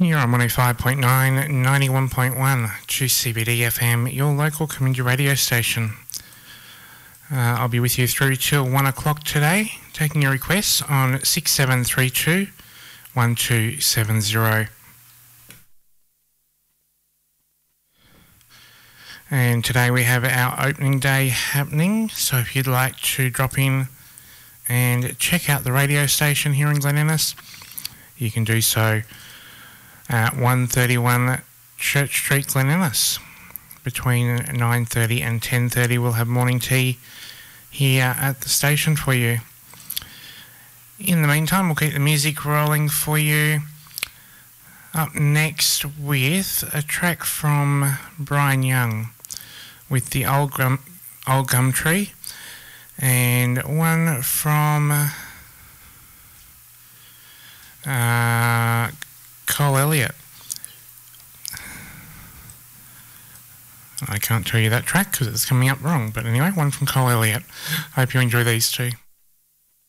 You're on 105.9, 91.1 Juice CBD FM, your local community radio station. I'll be with you through till 1 o'clock today, taking your requests on 6732 1270. And today we have our opening day happening, so if you'd like to drop in and check out the radio station here in Glen Innes, you can do so at 131 Church Street, Glen Innes. Between 9:30 and 10:30 we'll have morning tea here at the station for you. In the meantime, we'll keep the music rolling for you. Up next with a track from Brian Young with the Old Gum Tree, and one from Cole Elliott. I can't tell you that track because it's coming up wrong, but anyway, one from Cole Elliott. I hope you enjoy these two.